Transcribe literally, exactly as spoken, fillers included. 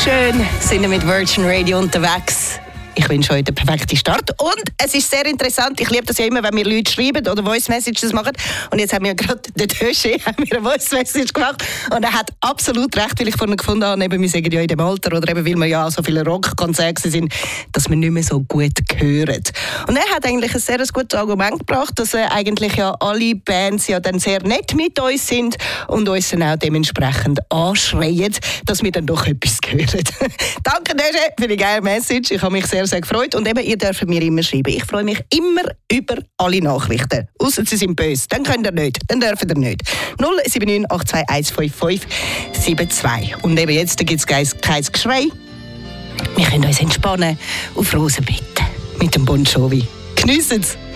Schön sind wir mit Virgin Radio unterwegs. Ich wünsche heute den perfekten Start. Und es ist sehr interessant, ich liebe das ja immer, wenn mir Leute schreiben oder Voice Messages machen. Und jetzt haben wir gerade den Tösche eine Voice Message gemacht. Und er hat absolut recht, weil ich vorhin gefunden habe, eben, wir sagen ja in dem Alter, oder eben, weil wir ja so viele Rockkonzerte sind, dass wir nicht mehr so gut hören. Und er hat eigentlich ein sehr gutes Argument gebracht, dass äh, eigentlich ja alle Bands ja dann sehr nett mit uns sind und uns dann auch dementsprechend anschreien, dass wir dann doch etwas hören. Danke, Tösche, für die geile Message. Ich habe mich sehr sehr gefreut. Und eben, ihr dürft mir immer schreiben. Ich freue mich immer über alle Nachrichten. Ausser sie sind böse. Dann könnt ihr nicht. Dann dürft ihr nicht. null sieben neun acht zwei eins fünf fünf sieben zwei. Und eben jetzt gibt es kein, kein Geschrei. Wir können uns entspannen auf Rosenbeete mit dem Bon Jovi. Geniessen es!